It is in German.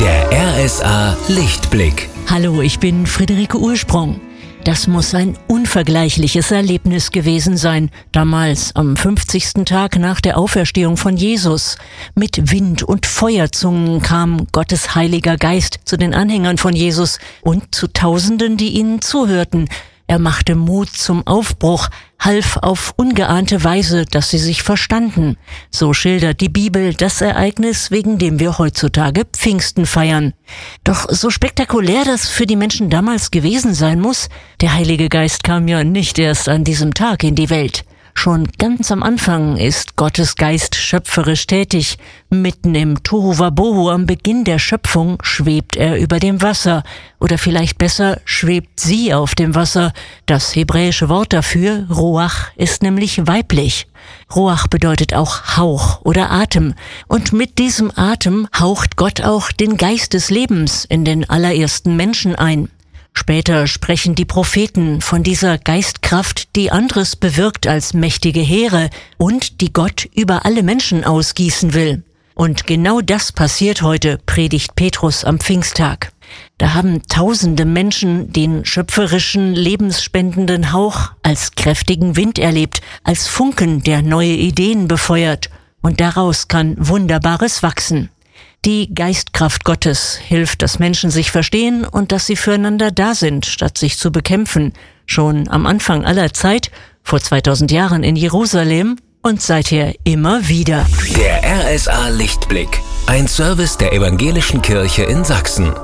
Der RSA Lichtblick. Hallo, ich bin Friederike Ursprung. Das muss ein unvergleichliches Erlebnis gewesen sein, damals am 50. Tag nach der Auferstehung von Jesus. Mit Wind- und Feuerzungen kam Gottes Heiliger Geist zu den Anhängern von Jesus und zu Tausenden, die ihnen zuhörten. Er machte Mut zum Aufbruch, half auf ungeahnte Weise, dass sie sich verstanden. So schildert die Bibel das Ereignis, wegen dem wir heutzutage Pfingsten feiern. Doch so spektakulär das für die Menschen damals gewesen sein muss, der Heilige Geist kam ja nicht erst an diesem Tag in die Welt. Schon ganz am Anfang ist Gottes Geist schöpferisch tätig. Mitten im Tohuwabohu am Beginn der Schöpfung schwebt er über dem Wasser. Oder vielleicht besser, schwebt sie auf dem Wasser. Das hebräische Wort dafür, Ruach, ist nämlich weiblich. Ruach bedeutet auch Hauch oder Atem. Und mit diesem Atem haucht Gott auch den Geist des Lebens in den allerersten Menschen ein. Später sprechen die Propheten von dieser Geistkraft, die anderes bewirkt als mächtige Heere und die Gott über alle Menschen ausgießen will. Und genau das passiert heute, predigt Petrus am Pfingsttag. Da haben tausende Menschen den schöpferischen, lebensspendenden Hauch als kräftigen Wind erlebt, als Funken, der neue Ideen befeuert. Und daraus kann Wunderbares wachsen. Die Geistkraft Gottes hilft, dass Menschen sich verstehen und dass sie füreinander da sind, statt sich zu bekämpfen. Schon am Anfang aller Zeit, vor 2000 Jahren in Jerusalem und seither immer wieder. Der RSA Lichtblick. Ein Service der Evangelischen Kirche in Sachsen.